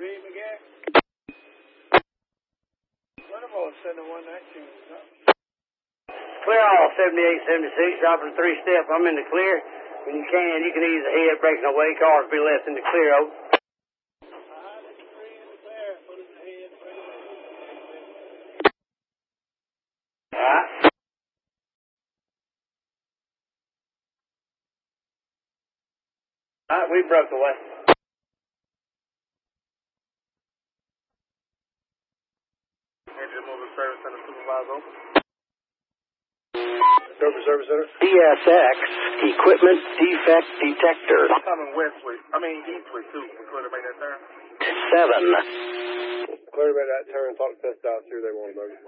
read again? What about 7119? Clear all 7876, dropping 3-step. I'm in the clear. When you can ease ahead, breaking away. Cars be left in the clear. Over. Alright, we broke away. Engine moving service center supervisor. Dover Service Center. DSX, Equipment Defect Detector. I'm coming eastward too. We could have made that turn. 7. Clear about that turn. Talk to test out. See where they want to move.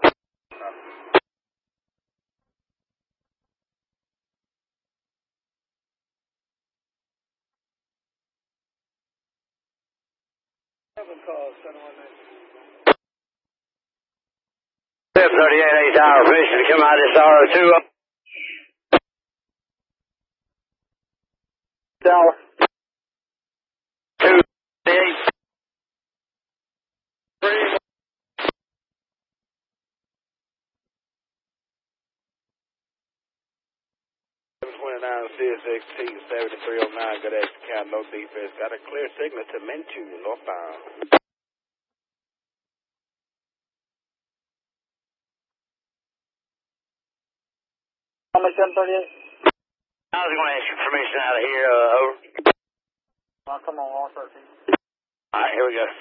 Call 7119. 38 8-hour permission to come out of this RO2. Dollar. 2 8. 3. 729 CSXT 7309, good exit count, no defense. Got a clear signal to Menchu, northbound. How much 738? I was going to ask you permission out of here, over. Come on, all 13. Alright, here we go.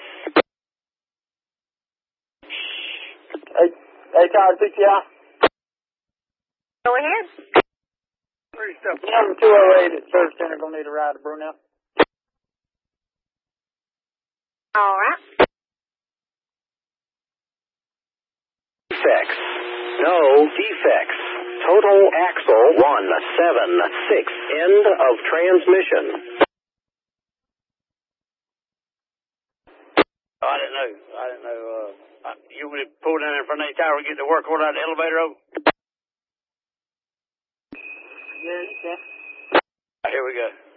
Hey, Tower, PTI. Go ahead. 3-step. Number 208 at Service Center, gonna need a ride to Brunel. All right. Defects. No defects. Total axle 176. End of transmission. Oh, I didn't know. You would have pulled down in front of the tower and get the work order out of the elevator over? Yeah, you can. Here we go.